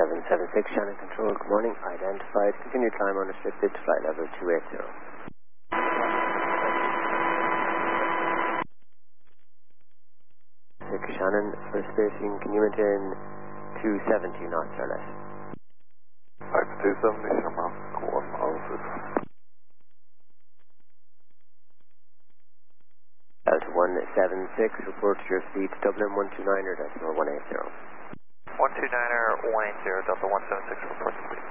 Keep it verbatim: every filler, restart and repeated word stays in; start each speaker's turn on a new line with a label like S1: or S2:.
S1: seven seven six, Shannon Control, good morning. Identified, continued climb unrestricted, flight level two eighty. six Shannon, for spacing, can you maintain two seventy knots or less?
S2: Back to two seventy, Shamrock, one oh six.
S1: Delta one seven six, report your speed to Dublin one two niner, decimal one eighty.
S3: one two niner, one eighty, Delta one seven six, report speed.